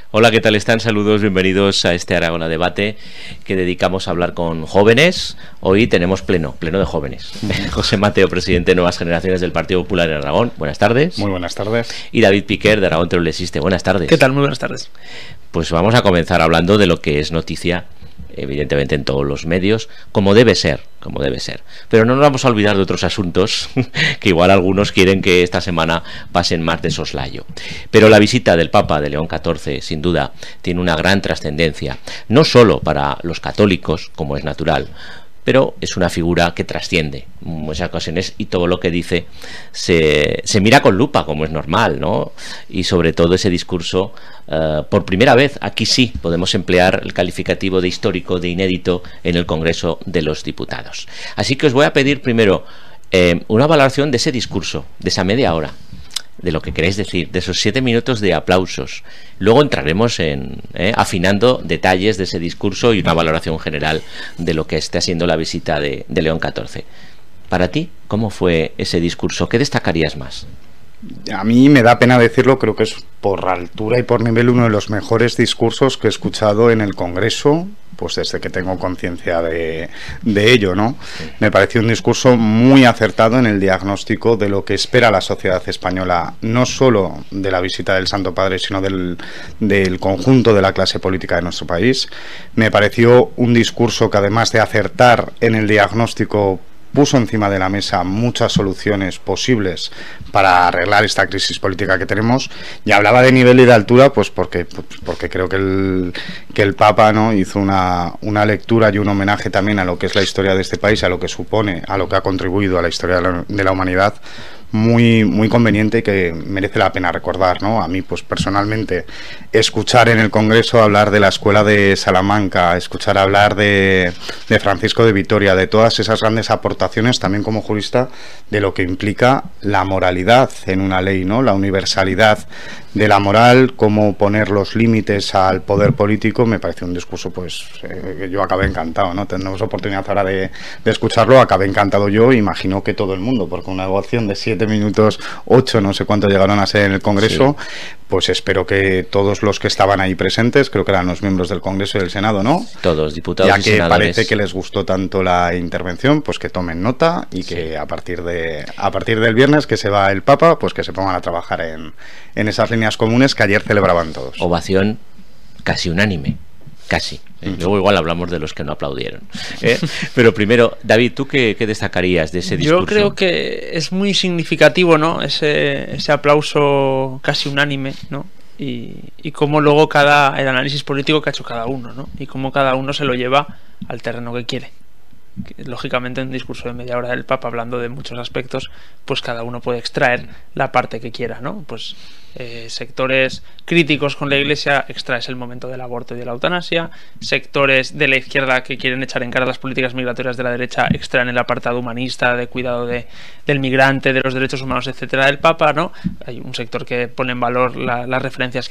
Hola, ¿qué tal están? Saludos, bienvenidos a este Aragón a Debate que dedicamos a hablar con jóvenes. Hoy tenemos pleno de jóvenes. José Mateo, presidente de Nuevas Generaciones del Partido Popular en Aragón. Buenas tardes. Muy buenas tardes. Y David Piquer, de Aragón Progresista. Buenas tardes. ¿Qué tal? Muy buenas tardes. Pues vamos a comenzar hablando de lo que es noticia, evidentemente en todos los medios, como debe ser. Pero no nos vamos a olvidar de otros asuntos que igual algunos quieren que esta semana pasen más de soslayo. Pero la visita del Papa de León XIV, sin duda, tiene una gran trascendencia, no solo para los católicos, como es natural, pero es una figura que trasciende en muchas ocasiones y todo lo que dice se mira con lupa, como es normal, ¿no? Y sobre todo ese discurso, por primera vez, aquí sí podemos emplear el calificativo de histórico, de inédito, en el Congreso de los Diputados. Así que os voy a pedir primero una valoración de ese discurso, de esa media hora, de lo que queréis decir, de esos 7 minutos de aplausos. Luego entraremos en afinando detalles de ese discurso y una valoración general de lo que está siendo la visita de León XIV. Para ti, ¿cómo fue ese discurso? ¿Qué destacarías más? A mí me da pena decirlo, creo que es por altura y por nivel uno de los mejores discursos que he escuchado en el Congreso, pues desde que tengo conciencia de ello, ¿no? Sí. Me pareció un discurso muy acertado en el diagnóstico de lo que espera la sociedad española, no solo de la visita del Santo Padre, sino del conjunto de la clase política de nuestro país. Me pareció un discurso que, además de acertar en el diagnóstico, puso encima de la mesa muchas soluciones posibles para arreglar esta crisis política que tenemos, y hablaba de nivel y de altura pues porque creo que el Papa, ¿no?, hizo una lectura y un homenaje también a lo que es la historia de este país, a lo que supone, a lo que ha contribuido a la historia de la humanidad, muy conveniente y que merece la pena recordar, ¿no? A mí, pues personalmente, escuchar en el Congreso hablar de la Escuela de Salamanca, escuchar hablar de Francisco de Vitoria, de todas esas grandes aportaciones, también como jurista, de lo que implica la moralidad en una ley, ¿no? La universalidad de la moral, cómo poner los límites al poder político. Me parece un discurso, pues, que yo acabé encantado, ¿no? Tenemos oportunidad ahora de escucharlo, acabé encantado yo, imagino que todo el mundo, porque una ovación de 7 minutos, 8, no sé cuánto llegaron a ser en el Congreso, sí. Pues espero que todos los que estaban ahí presentes, creo que eran los miembros del Congreso y del Senado, ¿no? Todos, diputados y senadores. Ya que parece que les gustó tanto la intervención, pues que tomen nota y que a partir del viernes que se va el Papa, pues que se pongan a trabajar en esas líneas comunes que ayer celebraban todos. Ovación casi unánime. Casi. Luego igual hablamos de los que no aplaudieron. Pero primero, David, ¿tú qué destacarías de ese discurso? Yo creo que es muy significativo, ¿no? Ese aplauso casi unánime, ¿no? Y cómo luego el análisis político que ha hecho cada uno, ¿no? Y cómo cada uno se lo lleva al terreno que quiere. Lógicamente, en un discurso de media hora del Papa, hablando de muchos aspectos, pues cada uno puede extraer la parte que quiera, ¿no? Pues sectores críticos con la Iglesia, extraes el momento del aborto y de la eutanasia. Sectores de la izquierda que quieren echar en cara las políticas migratorias de la derecha, extraen el apartado humanista, de cuidado del migrante, de los derechos humanos, etcétera, del Papa, ¿no? Hay un sector que pone en valor las referencias que